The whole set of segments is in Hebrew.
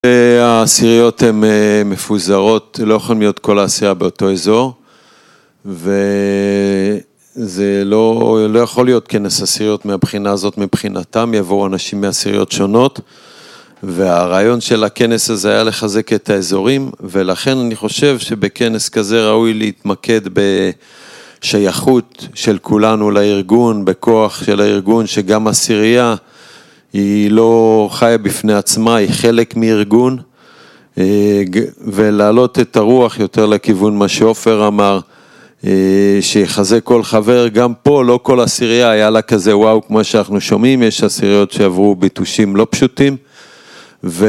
העשיריות הן מפוזרות, לא יכולים להיות כל העשירייה באותו אזור, וזה לא יכול להיות כנס עשיריות מהבחינה הזאת, מבחינתם יבואו אנשים מעשיריות שונות, והרעיון של הכנס הזה היה לחזק את האזורים, ולכן אני חושב שבכנס כזה ראוי להתמקד בשייכות של כולנו לארגון, בכוח של הארגון, שגם עשירייה היא לא חיה בפני עצמה, היא חלק מארגון, ולהעלות את הרוח יותר לכיוון מה שאופר אמר, שיחזק כל חבר. גם פה לא כל עשירייה היה לה כזה וואו כמו שאנחנו שומעים, יש עשיריות שעברו ביטושים לא פשוטים, אז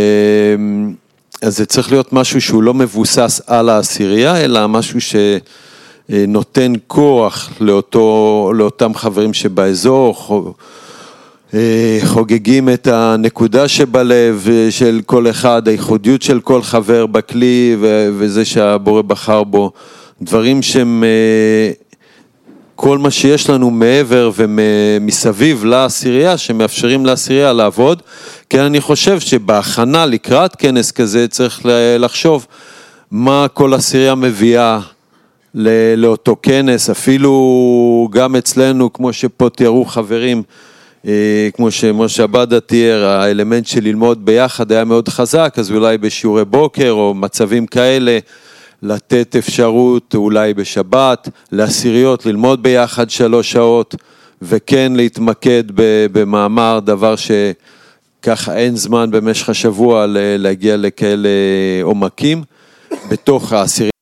זה צריך להיות משהו שהוא לא מבוסס על העשירייה, אלא משהו שנותן כוח לאותם חברים שבאזור, חוגגים את הנקודה שבלב של כל אחד, הייחודיות של כל חבר בכלי, וזה שהבורא בחר בו, דברים שהם כל מה שיש לנו מעבר ומסביב לעשירייה, שמאפשרים לעשירייה לעבוד. כי אני חושב שבהכנה לקראת כנס כזה צריך לחשוב מה כל עשירייה מביאה לאותו כנס, אפילו גם אצלנו, כמו שפה תיארו חברים, כמו שמשה עבדה תיאר, האלמנט של ללמוד ביחד היה מאוד חזק, אז אולי בשיעורי בוקר או מצבים כאלה, לתת אפשרות אולי בשבת, לעשיריות ללמוד ביחד 3 שעות, וכן להתמקד במאמר, דבר שככה אין זמן במשך השבוע להגיע לכאלה עומקים, בתוך העשיריות.